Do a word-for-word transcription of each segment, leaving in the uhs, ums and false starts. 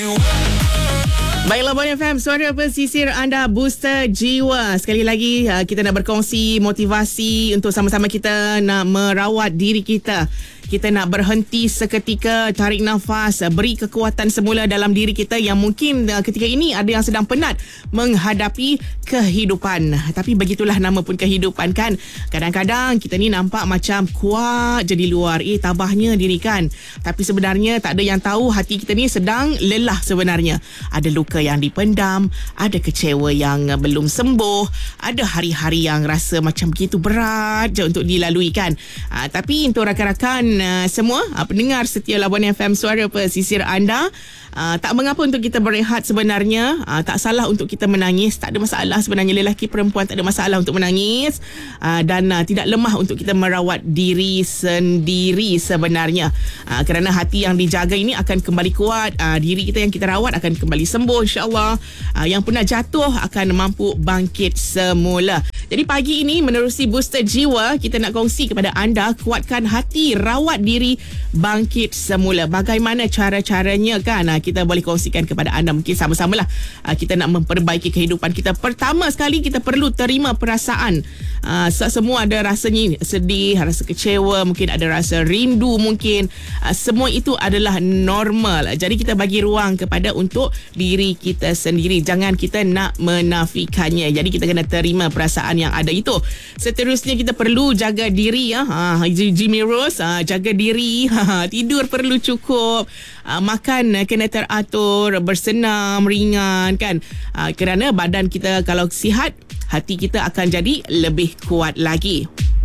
Baiklah, Labuan F M, suara pesisir anda, booster jiwa. Sekali lagi kita nak berkongsi motivasi untuk sama-sama kita nak merawat diri kita. Kita nak berhenti seketika, tarik nafas, beri kekuatan semula dalam diri kita yang mungkin ketika ini ada yang sedang penat menghadapi kehidupan. Tapi begitulah nama pun kehidupan kan. Kadang-kadang kita ni nampak macam kuat je di luar. Eh, tabahnya diri kan. Tapi sebenarnya tak ada yang tahu hati kita ni sedang lelah sebenarnya. Ada luka yang dipendam, ada kecewa yang belum sembuh, ada hari-hari yang rasa macam begitu berat je untuk dilalui kan. Ha, tapi untuk rakan-rakan Uh, semua uh, pendengar setia Labuan F M, suara pesisir anda, uh, tak mengapa untuk kita berehat sebenarnya. Uh, tak salah untuk kita menangis. Tak ada masalah sebenarnya. Lelaki perempuan tak ada masalah untuk menangis. Uh, dan uh, tidak lemah untuk kita merawat diri sendiri sebenarnya. Uh, kerana hati yang dijaga ini akan kembali kuat. Uh, diri kita yang kita rawat akan kembali sembuh, insyaAllah. Uh, yang pernah jatuh akan mampu bangkit semula. Jadi pagi ini menerusi booster jiwa, kita nak kongsi kepada anda, kuatkan hati, rawat diri, bangkit semula. Bagaimana cara-caranya kan? Kita boleh kongsikan kepada anda. Mungkin sama-samalah kita nak memperbaiki kehidupan kita. Pertama sekali, kita perlu terima perasaan. Semua ada rasanya sedih, rasa kecewa, mungkin ada rasa rindu mungkin. Semua itu adalah normal. Jadi kita bagi ruang kepada untuk diri kita sendiri. Jangan kita nak menafikannya. Jadi kita kena terima perasaan yang ada itu. Seterusnya kita perlu jaga diri ya. Ha, Jimmy Rose, ha, jaga diri, ha, tidur perlu cukup, ha, makan kena teratur, bersenam ringan kan. Ha, kerana badan kita kalau sihat, hati kita akan jadi lebih kuat lagi.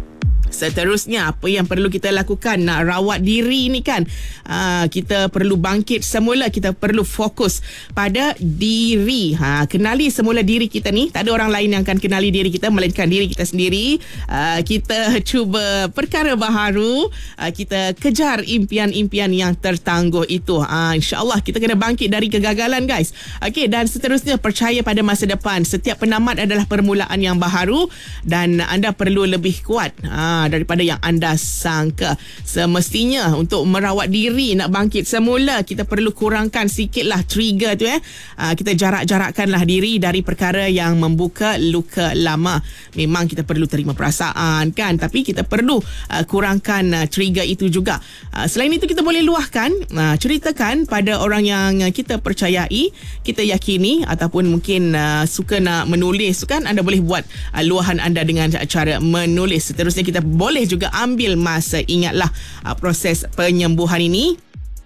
Seterusnya, apa yang perlu kita lakukan nak rawat diri ni kan? Aa, kita perlu bangkit semula. Kita perlu fokus pada diri. Ha, kenali semula diri kita ni. Tak ada orang lain yang akan kenali diri kita melainkan diri kita sendiri. Aa, kita cuba perkara baharu. Aa, kita kejar impian-impian yang tertangguh itu. Aa, InsyaAllah kita kena bangkit dari kegagalan guys. Okey, dan seterusnya, percaya pada masa depan. Setiap penamat adalah permulaan yang baharu dan anda perlu lebih kuat Aa, daripada yang anda sangka. Semestinya untuk merawat diri, nak bangkit semula, kita perlu kurangkan sikitlah trigger tu eh. Aa, kita jarak-jarakkanlah diri dari perkara yang membuka luka lama. Memang kita perlu terima perasaan kan, tapi kita perlu uh, kurangkan uh, trigger itu juga. Uh, selain itu, kita boleh luahkan, uh, ceritakan pada orang yang kita percayai, kita yakini, ataupun mungkin uh, suka nak menulis kan. Anda boleh buat uh, luahan anda dengan cara menulis. Seterusnya, kita boleh juga ambil masa. Ingatlah, uh, proses penyembuhan ini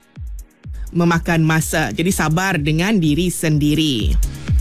memakan masa. Jadi sabar dengan diri sendiri.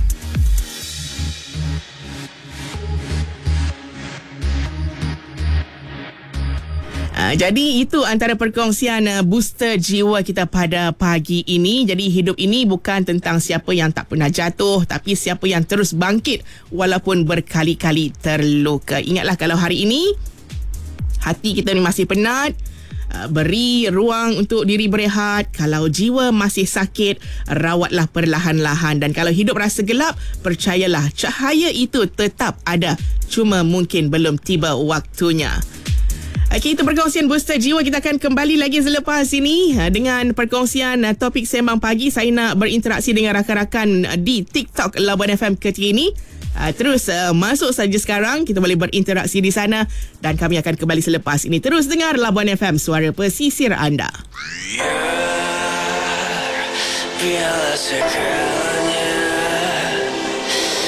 Uh, jadi itu antara perkongsian uh, booster jiwa kita pada pagi ini. Jadi hidup ini bukan tentang siapa yang tak pernah jatuh, tapi siapa yang terus bangkit walaupun berkali-kali terluka. Ingatlah, kalau hari ini hati kita ni masih penat, uh, beri ruang untuk diri berehat. Kalau jiwa masih sakit, rawatlah perlahan-lahan. Dan kalau hidup rasa gelap, percayalah cahaya itu tetap ada, cuma mungkin belum tiba waktunya. Okey, itu perkongsian booster jiwa. Kita akan kembali lagi selepas ini dengan perkongsian topik sembang pagi. Saya nak berinteraksi dengan rakan-rakan di TikTok Labuan F M ketika ini. Terus masuk saja sekarang. Kita boleh berinteraksi di sana dan kami akan kembali selepas ini. Terus dengar Labuan F M, suara pesisir anda. Biarlah sekarang